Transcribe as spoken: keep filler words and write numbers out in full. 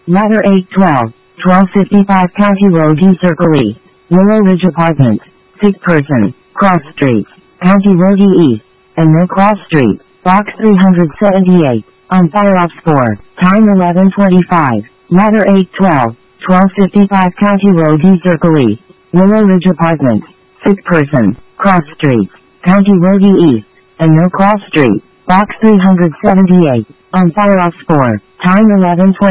Ladder eight twelve, twelve fifty-five County Road E Circle E, Willow Ridge Apartments, Sick Person, Cross Street, County Road E East, and No Cross Street, Box three seventy-eight, on fire ops four, time eleven twenty-five, Ladder eight twelve, twelve fifty-five County Road E Circle E, Willow Ridge Apartments, Sick Person, Cross Street, County Road E East, and No Cross Street, Box three seventy-eight, on fire ops four, time eleven twenty-five.